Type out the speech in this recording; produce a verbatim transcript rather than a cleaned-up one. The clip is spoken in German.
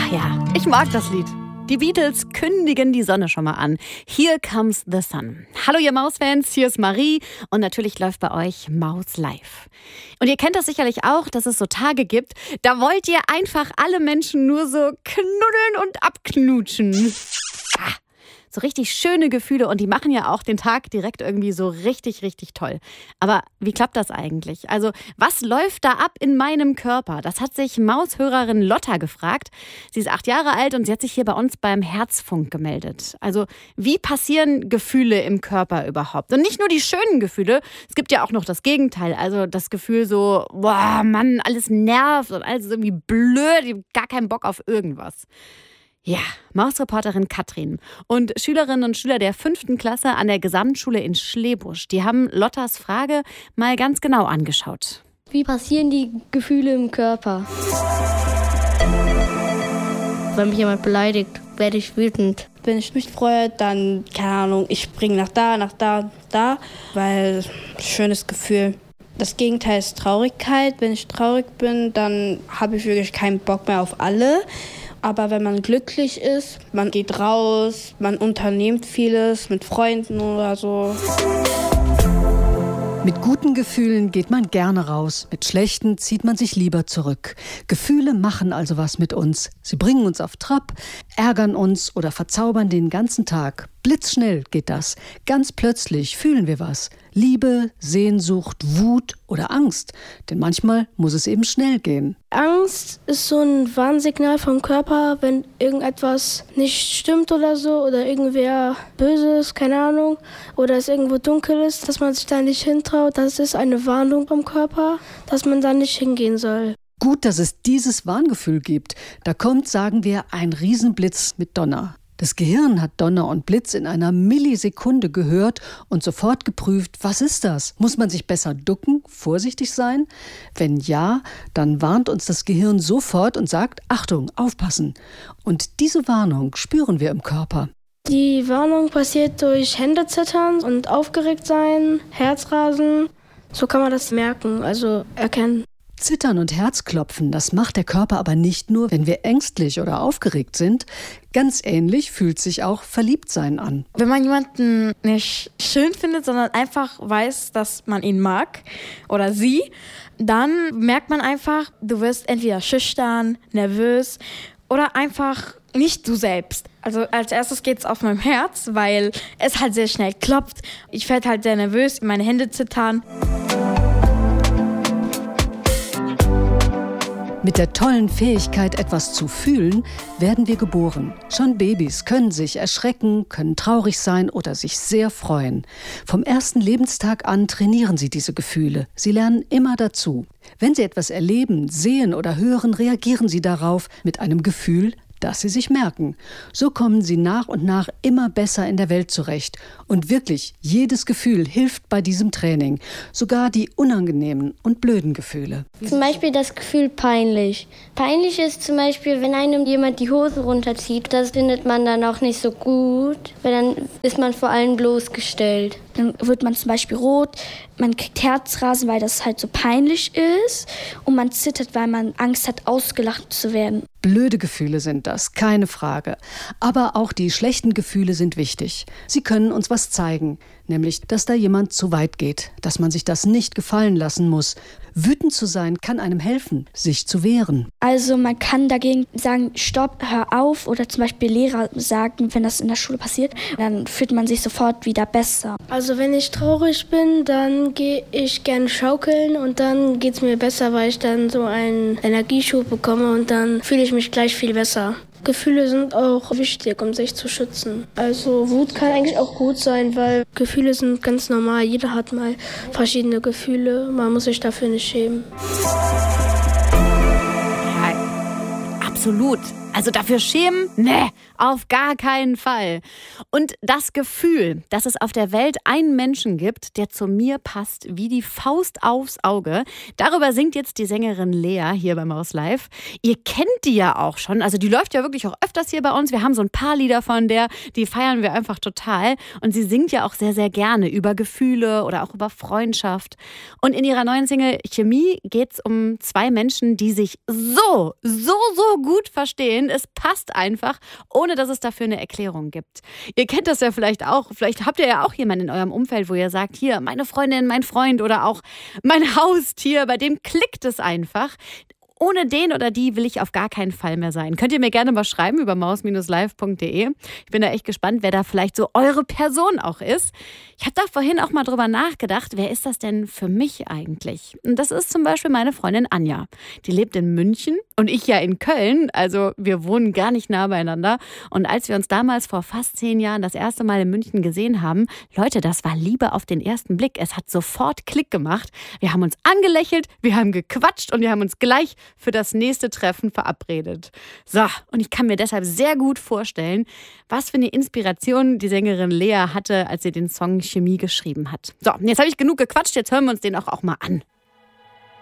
Ach ja, ich mag das Lied. Die Beatles kündigen die Sonne schon mal an. Here comes the sun. Hallo ihr Maus-Fans, hier ist Marie und natürlich läuft bei euch Maus live. Und ihr kennt das sicherlich auch, dass es so Tage gibt, da wollt ihr einfach alle Menschen nur so knuddeln und abknutschen. Ah. So richtig schöne Gefühle und die machen ja auch den Tag direkt irgendwie so richtig, richtig toll. Aber wie klappt das eigentlich? Also was läuft da ab in meinem Körper? Das hat sich Maushörerin Lotta gefragt. Sie ist acht Jahre alt und sie hat sich hier bei uns beim Herzfunk gemeldet. Also wie passieren Gefühle im Körper überhaupt? Und nicht nur die schönen Gefühle, es gibt ja auch noch das Gegenteil. Also das Gefühl so, boah, Mann, alles nervt und alles ist irgendwie blöd, ich habe gar keinen Bock auf irgendwas. Ja, Mausreporterin Katrin und Schülerinnen und Schüler der fünften Klasse an der Gesamtschule in Schlebusch, die haben Lottas Frage mal ganz genau angeschaut. Wie passieren die Gefühle im Körper? Wenn mich jemand beleidigt, werde ich wütend. Wenn ich mich freue, dann, keine Ahnung, ich springe nach da, nach da, da, weil schönes Gefühl. Das Gegenteil ist Traurigkeit. Wenn ich traurig bin, dann habe ich wirklich keinen Bock mehr auf alle. Aber wenn man glücklich ist, man geht raus, man unternimmt vieles mit Freunden oder so. Mit guten Gefühlen geht man gerne raus, mit schlechten zieht man sich lieber zurück. Gefühle machen also was mit uns. Sie bringen uns auf Trab, ärgern uns oder verzaubern den ganzen Tag. Blitzschnell geht das. Ganz plötzlich fühlen wir was. Liebe, Sehnsucht, Wut oder Angst. Denn manchmal muss es eben schnell gehen. Angst ist so ein Warnsignal vom Körper, wenn irgendetwas nicht stimmt oder so oder irgendwer böse ist, keine Ahnung, oder es irgendwo dunkel ist, dass man sich da nicht hintraut. Das ist eine Warnung vom Körper, dass man da nicht hingehen soll. Gut, dass es dieses Warngefühl gibt. Da kommt, sagen wir, ein Riesenblitz mit Donner. Das Gehirn hat Donner und Blitz in einer Millisekunde gehört und sofort geprüft, was ist das? Muss man sich besser ducken, vorsichtig sein? Wenn ja, dann warnt uns das Gehirn sofort und sagt, Achtung, aufpassen. Und diese Warnung spüren wir im Körper. Die Warnung passiert durch Händezittern und aufgeregt sein, Herzrasen. So kann man das merken, also erkennen. Zittern und Herzklopfen, das macht der Körper aber nicht nur, wenn wir ängstlich oder aufgeregt sind. Ganz ähnlich fühlt sich auch Verliebtsein an. Wenn man jemanden nicht schön findet, sondern einfach weiß, dass man ihn mag oder sie, dann merkt man einfach, du wirst entweder schüchtern, nervös oder einfach nicht du selbst. Also als erstes geht's auf meinem Herz, weil es halt sehr schnell klopft. Ich werde halt sehr nervös, meine Hände zittern. Mit der tollen Fähigkeit, etwas zu fühlen, werden wir geboren. Schon Babys können sich erschrecken, können traurig sein oder sich sehr freuen. Vom ersten Lebenstag an trainieren sie diese Gefühle. Sie lernen immer dazu. Wenn sie etwas erleben, sehen oder hören, reagieren sie darauf mit einem Gefühl, das sie sich merken. So kommen sie nach und nach immer besser in der Welt zurecht. Und wirklich, jedes Gefühl hilft bei diesem Training. Sogar die unangenehmen und blöden Gefühle. Zum Beispiel das Gefühl peinlich. Peinlich ist zum Beispiel, wenn einem jemand die Hose runterzieht. Das findet man dann auch nicht so gut, weil dann ist man vor allem bloßgestellt. Dann wird man zum Beispiel rot, man kriegt Herzrasen, weil das halt so peinlich ist. Und man zittert, weil man Angst hat, ausgelacht zu werden. Blöde Gefühle sind das, keine Frage. Aber auch die schlechten Gefühle sind wichtig. Sie können uns was zeigen, nämlich, dass da jemand zu weit geht, dass man sich das nicht gefallen lassen muss. Wütend zu sein kann einem helfen, sich zu wehren. Also man kann dagegen sagen, stopp, hör auf, oder zum Beispiel Lehrer sagen, wenn das in der Schule passiert, dann fühlt man sich sofort wieder besser. Also wenn ich traurig bin, dann gehe ich gerne schaukeln und dann geht es mir besser, weil ich dann so einen Energieschub bekomme und dann fühle ich mich gleich viel besser. Gefühle sind auch wichtig, um sich zu schützen. Also Wut kann eigentlich auch gut sein, weil Gefühle sind ganz normal. Jeder hat mal verschiedene Gefühle. Man muss sich dafür nicht schämen. Ja, absolut. Also dafür schämen? Nee, auf gar keinen Fall. Und das Gefühl, dass es auf der Welt einen Menschen gibt, der zu mir passt wie die Faust aufs Auge, darüber singt jetzt die Sängerin Lea hier bei Maus Live. Ihr kennt die ja auch schon, also die läuft ja wirklich auch öfters hier bei uns. Wir haben so ein paar Lieder von der, die feiern wir einfach total. Und sie singt ja auch sehr, sehr gerne über Gefühle oder auch über Freundschaft. Und in ihrer neuen Single Chemie geht es um zwei Menschen, die sich so, so, so gut verstehen. und es passt einfach, ohne dass es dafür eine Erklärung gibt. Ihr kennt das ja vielleicht auch. Vielleicht habt ihr ja auch jemanden in eurem Umfeld, wo ihr sagt, hier, meine Freundin, mein Freund oder auch mein Haustier, bei dem klickt es einfach. Ohne den oder die will ich auf gar keinen Fall mehr sein. Könnt ihr mir gerne mal schreiben über maus live punkt de. Ich bin da echt gespannt, wer da vielleicht so eure Person auch ist. Ich habe da vorhin auch mal drüber nachgedacht, wer ist das denn für mich eigentlich? Und das ist zum Beispiel meine Freundin Anja. Die lebt in München und ich ja in Köln. Also wir wohnen gar nicht nah beieinander. Und als wir uns damals vor fast zehn Jahren das erste Mal in München gesehen haben, Leute, das war Liebe auf den ersten Blick. Es hat sofort Klick gemacht. Wir haben uns angelächelt, wir haben gequatscht und wir haben uns gleich für das nächste Treffen verabredet. So, und ich kann mir deshalb sehr gut vorstellen, was für eine Inspiration die Sängerin Lea hatte, als sie den Song Chemie geschrieben hat. So, jetzt habe ich genug gequatscht, jetzt hören wir uns den auch, auch mal an.